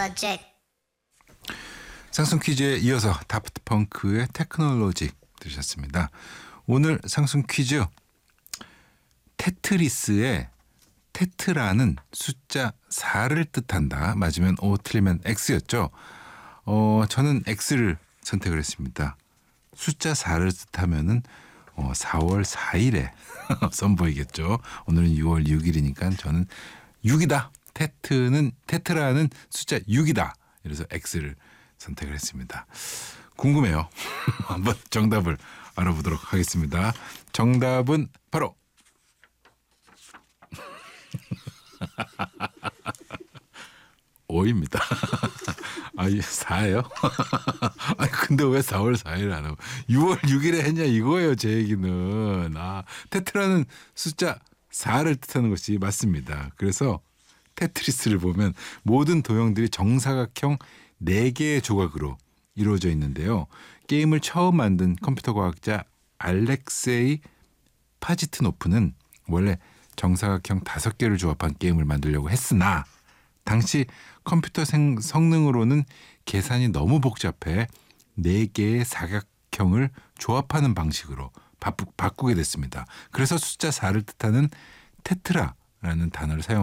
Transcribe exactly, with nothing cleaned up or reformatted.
logic. 상승 퀴즈에 이어서 다프트 펑크의 테크놀로지 들으셨습니다. 오늘 상승 퀴즈, 테트리스의 테트라는 숫자 사를 뜻한다. 맞으면 O, 틀리면 X였죠. 어, 저는 X를 선택을 했습니다. 숫자 사를 뜻하면은 어, 사월 사일에 선보이겠죠. 오늘은 유월 육일이니까 저는 육이다. 테트는 테트라는 숫자 육이다. 이래서 X를 선택을 했습니다. 궁금해요. 한번 정답을 알아보도록 하겠습니다. 정답은 바로 오입니다. 아, 사예요? 아니, 근데 왜 사월 사일 안 하고 유월 육일에 했냐 이거예요, 제 얘기는. 아, 테트라는 숫자 사를 뜻하는 것이 맞습니다. 그래서 테트리스를 보면 모든 도형들이 정사각형 네 개의 조각으로 이루어져 있는데요. 게임을 처음 만든 컴퓨터 과학자 알렉세이 파지트노프는 원래 정사각형 다섯 개를 조합한 게임을 만들려고 했으나 당시 컴퓨터 생, 성능으로는 계산이 너무 복잡해 네 개의 사각형을 조합하는 방식으로 바꾸, 바꾸게 됐습니다. 그래서 숫자 사를 뜻하는 테트라라는 단어를 사용